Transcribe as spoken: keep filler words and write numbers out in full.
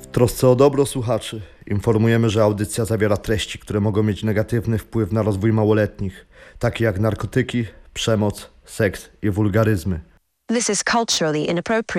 trosce o dobro słuchaczy informujemy, że audycja zawiera treści, które mogą mieć negatywny wpływ na rozwój małoletnich, takie jak narkotyki, przemoc, seks i wulgaryzmy. This is culturally inappropriate.